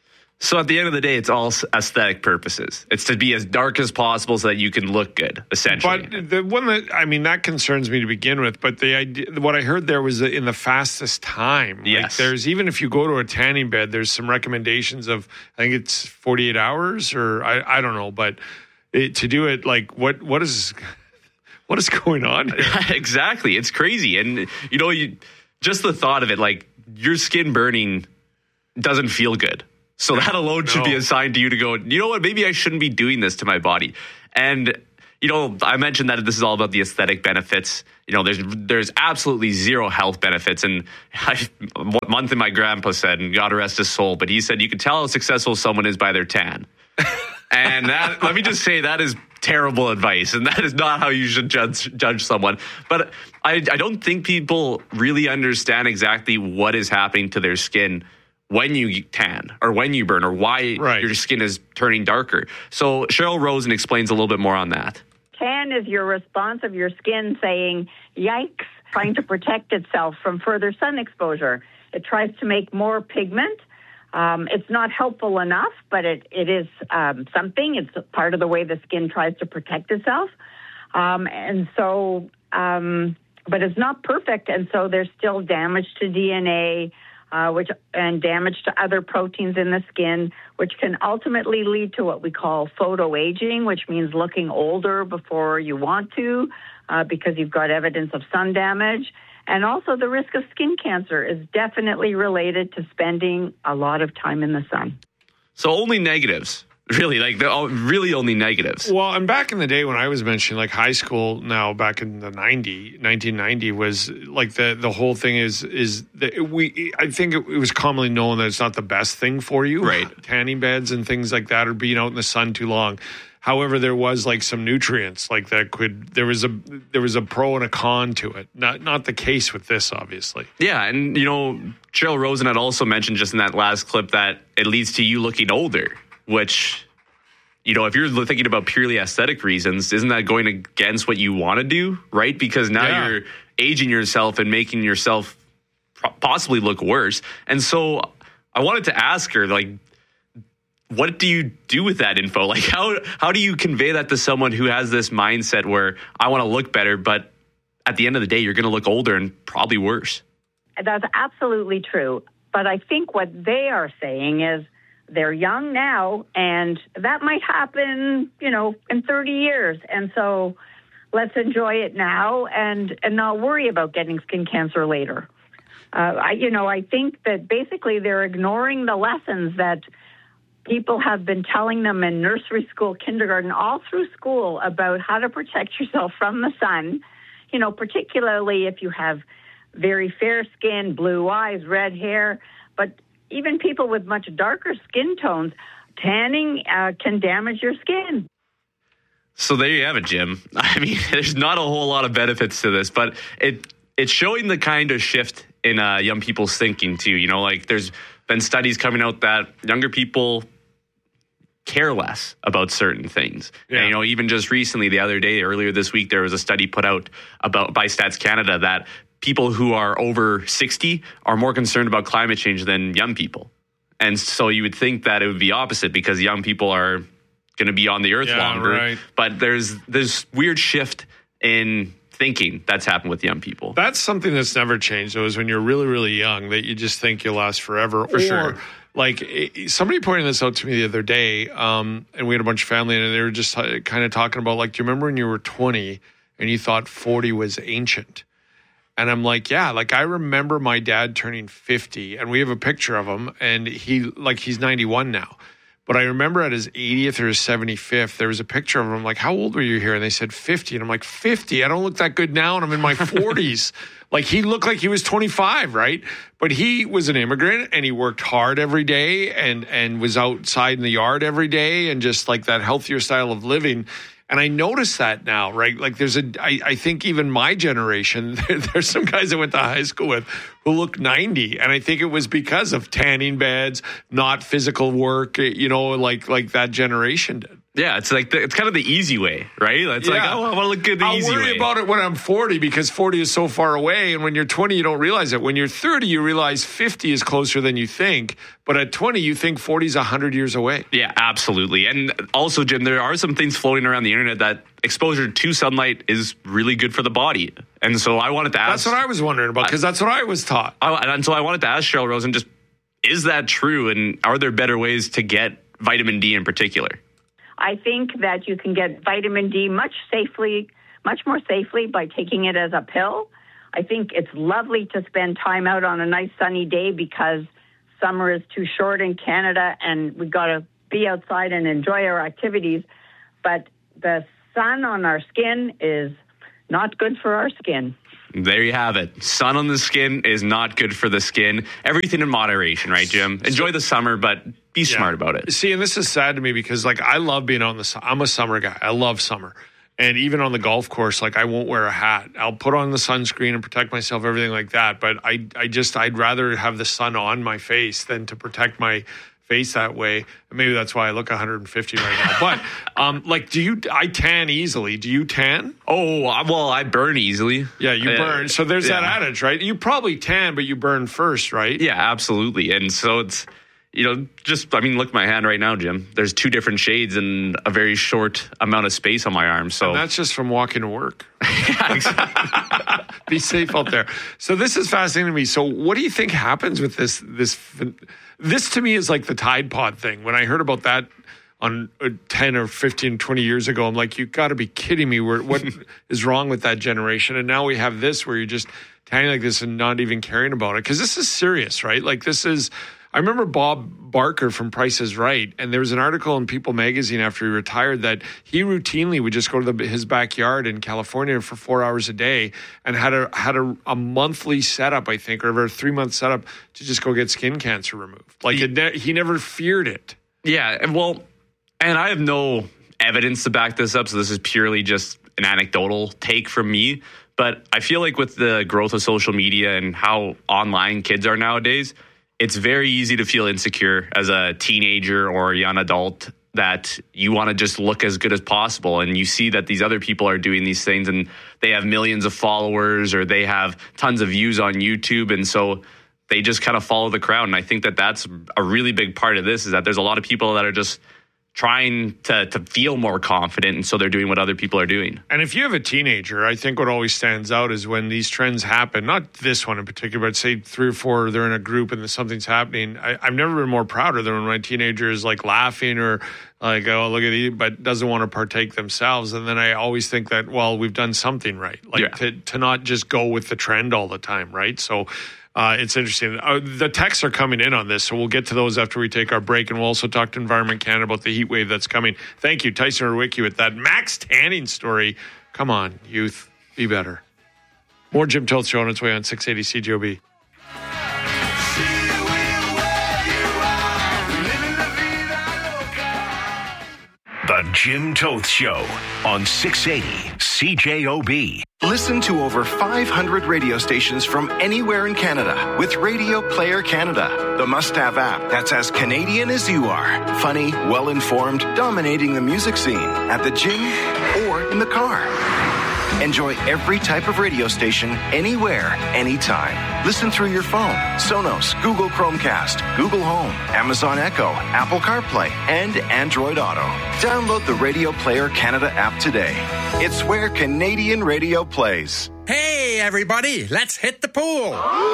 Speaker 16: So at the end of the day, it's all aesthetic purposes. It's to be as dark as possible so that you can look good, essentially.
Speaker 15: But the one that, I mean, that concerns me to begin with. But the idea, what I heard there was in the fastest time.
Speaker 16: Yes.
Speaker 15: Like there's, even if you go to a tanning bed, there's some recommendations of, I think it's forty-eight hours or I, I don't know. But it, to do it, like, what what is what is going on here?
Speaker 16: Exactly. It's crazy. And, you know, you just the thought of it, like, your skin burning doesn't feel good. So that alone should no. be a sign to you to go, you know what, maybe I shouldn't be doing this to my body. And, you know, I mentioned that this is all about the aesthetic benefits. You know, there's there's absolutely zero health benefits. And I, one thing my grandpa said, and God rest his soul, but he said you can tell how successful someone is by their tan. And that, let me just say, that is terrible advice. And that is not how you should judge judge someone. But I, I don't think people really understand exactly what is happening to their skin when you tan or when you burn or why right. your skin is turning darker. So Cheryl Rosen explains a little bit more on that.
Speaker 17: Tan is your response of your skin saying, yikes, trying to protect itself from further sun exposure. It tries to make more pigment. Um, it's not helpful enough, but it, it is um, something. It's part of the way the skin tries to protect itself. Um, and so, um, but it's not perfect. And so there's still damage to D N A, Uh, which and damage to other proteins in the skin, which can ultimately lead to what we call photoaging, which means looking older before you want to, uh, because you've got evidence of sun damage. And also the risk of skin cancer is definitely related to spending a lot of time in the sun.
Speaker 16: So only negatives. Really, like the really only negatives.
Speaker 15: Well, and back in the day when I was mentioning like high school, now back in the ninety, nineteen ninety was like the the whole thing is is that we. I think it, it was commonly known that it's not the best thing for you,
Speaker 16: right?
Speaker 15: Tanning beds and things like that, or being out in the sun too long. However, there was like some nutrients like that could. There was a there was a pro and a con to it. Not not the case with this, obviously.
Speaker 16: Yeah, and you know, Cheryl Rosen had also mentioned just in that last clip that it leads to you looking older. Which, you know, if you're thinking about purely aesthetic reasons, isn't that going against what you want to do, right? Because now yeah. you're aging yourself and making yourself possibly look worse. And so I wanted to ask her, like, what do you do with that info? Like, how how do you convey that to someone who has this mindset where I want to look better, but at the end of the day, you're going to look older and probably worse?
Speaker 17: That's absolutely true. But I think what they are saying is, they're young now, and that might happen, you know, in thirty years. And so let's enjoy it now and, and not worry about getting skin cancer later. Uh, I, you know, I think that basically they're ignoring the lessons that people have been telling them in nursery school, kindergarten, all through school about how to protect yourself from the sun, you know, particularly if you have very fair skin, blue eyes, red hair, but even people with much darker skin tones, tanning uh, can damage your skin.
Speaker 16: So there you have it, Jim. I mean, there's not a whole lot of benefits to this, but it it's showing the kind of shift in uh, young people's thinking too. You know, like there's been studies coming out that younger people care less about certain things. Yeah. And, you know, even just recently, the other day, earlier this week, there was a study put out about by Stats Canada that people who are over sixty are more concerned about climate change than young people. And so you would think that it would be opposite because young people are going to be on the earth
Speaker 15: yeah,
Speaker 16: longer.
Speaker 15: Right.
Speaker 16: But there's this weird shift in thinking that's happened with young people.
Speaker 15: That's something that's never changed, though, is when you're really, really young that you just think you'll last forever.
Speaker 16: For
Speaker 15: or,
Speaker 16: sure.
Speaker 15: Like, somebody pointed this out to me the other day, um, and we had a bunch of family, and they were just kind of talking about, like, do you remember when you were twenty and you thought forty was ancient? And I'm like, yeah, like, I remember my dad turning fifty, and we have a picture of him, and he, like, he's ninety-one now. But I remember at his eightieth or his seventy-fifth, there was a picture of him. Like, how old were you here? And they said fifty. And I'm like, fifty? I don't look that good now, and I'm in my forties. Like, he looked like he was twenty-five, right? But he was an immigrant, and he worked hard every day and, and was outside in the yard every day and just, like, that healthier style of living. And I notice that now, right? Like there's a, I, I think even my generation, there, there's some guys I went to high school with who look ninety. And I think it was because of tanning beds, not physical work, you know, like, like that generation did.
Speaker 16: Yeah, it's like the, it's kind of the easy way, right? It's yeah. like, oh, I want to look good the
Speaker 15: I'll
Speaker 16: easy way.
Speaker 15: I'll worry about it when I'm forty because forty is so far away. And when you're twenty, you don't realize it. When you're thirty, you realize fifty is closer than you think. But at twenty, you think forty is one hundred years away.
Speaker 16: Yeah, absolutely. And also, Jim, there are some things floating around the internet that exposure to sunlight is really good for the body. And so I wanted to ask.
Speaker 15: That's what I was wondering about because that's what I was taught.
Speaker 16: I, and so I wanted to ask Cheryl Rosen, just, is that true? And are there better ways to get vitamin D in particular?
Speaker 17: I think that you can get vitamin D much safely, much more safely by taking it as a pill. I think it's lovely to spend time out on a nice sunny day because summer is too short in Canada and we've got to be outside and enjoy our activities. But the sun on our skin is not good for our skin.
Speaker 16: There you have it. Sun on the skin is not good for the skin. Everything in moderation, right, Jim? Enjoy the summer, but be yeah. smart about it.
Speaker 15: See, and this is sad to me because, like, I love being on the sun. I'm a summer guy. I love summer. And even on the golf course, like, I won't wear a hat. I'll put on the sunscreen and protect myself, everything like that. But I, I just, I'd rather have the sun on my face than to protect my face that way. Maybe that's why I look one hundred fifty right now. But um, like, do you? I tan easily. Do you tan?
Speaker 16: Oh, well, I burn easily.
Speaker 15: Yeah, you uh, burn. So there's yeah. that adage, right? You probably tan, but you burn first, right?
Speaker 16: Yeah, absolutely. And so it's, you know, just, I mean, look at my hand right now, Jim. There's two different shades in a very short amount of space on my arm. So
Speaker 15: and that's just from walking to work. Yeah, exactly. Be safe out there. So this is fascinating to me. So what do you think happens with this? This this to me is like the Tide Pod thing. When I heard about that on ten or fifteen, twenty years ago, I'm like, you got to be kidding me. What is wrong with that generation? And now we have this where you're just tanning like this and not even caring about it. Because this is serious, right? Like this is... I remember Bob Barker from Price is Right, and there was an article in People magazine after he retired that he routinely would just go to the, his backyard in California for four hours a day and had a had a, a monthly setup, I think, or a three-month setup to just go get skin cancer removed. Like, it ne- he never feared it.
Speaker 16: Yeah, and well, and I have no evidence to back this up, so this is purely just an anecdotal take from me, but I feel like with the growth of social media and how online kids are nowadays, it's very easy to feel insecure as a teenager or a young adult that you want to just look as good as possible. And you see that these other people are doing these things and they have millions of followers or they have tons of views on YouTube. And so they just kind of follow the crowd. And I think that that's a really big part of this is that there's a lot of people that are just trying to to feel more confident, and so they're doing what other people are doing.
Speaker 15: And if you have a teenager, I think what always stands out is when these trends happen, not this one in particular, but say three or four, they're in a group and something's happening. I, I've never been more prouder than when my teenager is like laughing or like, oh, look at these, but doesn't want to partake themselves. And then I always think that, well, we've done something right. Like yeah. to, to not just go with the trend all the time, right? So Uh, it's interesting. Uh, the texts are coming in on this, so we'll get to those after we take our break, and we'll also talk to Environment Canada about the heat wave that's coming. Thank you, Tyson Rwicki, with that Max tanning story. Come on, youth, be better. More Jim Toth Show on its way on six eighty C J O B.
Speaker 8: The Jim Toth Show on six eighty C J O B.
Speaker 4: Listen to over five hundred radio stations from anywhere in Canada with Radio Player Canada, the must-have app that's as Canadian as you are. Funny, well-informed, dominating the music scene at the gym or in the car. Enjoy every type of radio station, anywhere, anytime. Listen through your phone, Sonos, Google Chromecast, Google Home, Amazon Echo, Apple CarPlay, and Android Auto. Download the Radio Player Canada app today. It's where Canadian radio plays.
Speaker 6: Hey, everybody, let's hit the pool.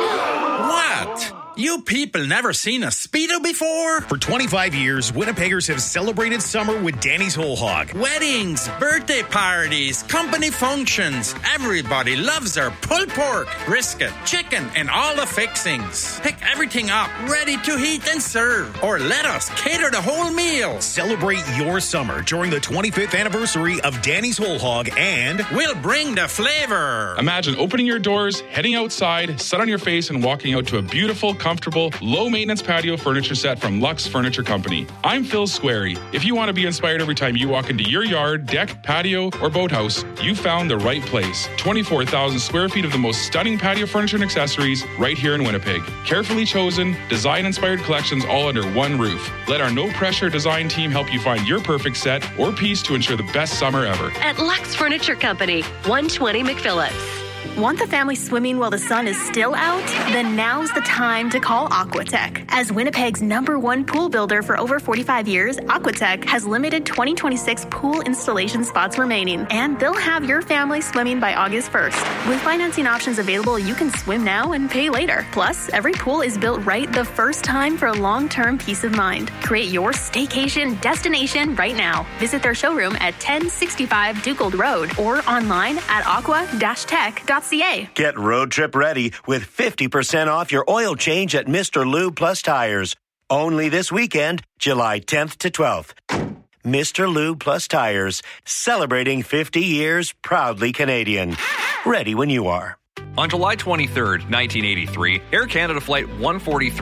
Speaker 6: What? You people never seen a Speedo before?
Speaker 7: For twenty-five years, Winnipeggers have celebrated summer with Danny's Whole Hog.
Speaker 6: Weddings, birthday parties, company functions. Everybody loves our pulled pork, brisket, chicken, and all the fixings. Pick everything up, ready to heat and serve. Or let us cater the whole meal.
Speaker 7: Celebrate your summer during the twenty-fifth anniversary of Danny's Whole Hog, and
Speaker 6: we'll bring the flavor.
Speaker 18: Imagine opening your doors, heading outside, sun on your face, and walking out to a beautiful, comfortable, low-maintenance patio furniture set from Lux Furniture Company. I'm Phil Squarey. If you want to be inspired every time you walk into your yard, deck, patio, or boathouse, you found the right place. twenty-four thousand square feet of the most stunning patio furniture and accessories right here in Winnipeg. Carefully chosen, design-inspired collections all under one roof. Let our no-pressure design team help you find your perfect set or piece to ensure the best summer ever.
Speaker 19: At Lux Furniture Company, one twenty McPhillips.
Speaker 20: Want the family swimming while the sun is still out? Then now's the time to call Aquatech. As Winnipeg's number one pool builder for over forty-five years, Aquatech has limited twenty twenty-six pool installation spots remaining, and they'll have your family swimming by August first. With financing options available, you can swim now and pay later. Plus, every pool is built right the first time for long-term peace of mind. Create your staycation destination right now. Visit their showroom at ten sixty-five Dukeold Road or online at aqua dash tech dot c a.
Speaker 21: Get road trip ready with fifty percent off your oil change at Mister Lube Plus Tires. Only this weekend, July tenth to twelfth. Mister Lube Plus Tires, celebrating fifty years, proudly Canadian. Ready when you are.
Speaker 22: On July twenty-third, nineteen eighty-three, Air Canada Flight one forty-three